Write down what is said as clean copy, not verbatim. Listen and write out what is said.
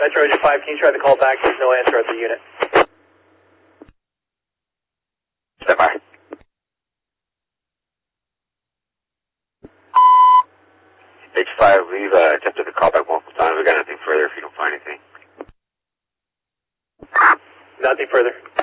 Metro Agent 5, can you try the call back? There's no answer at the unit. Stand by. H5, we've attempted to call back multiple times. We got nothing further if you don't find anything. Nothing further.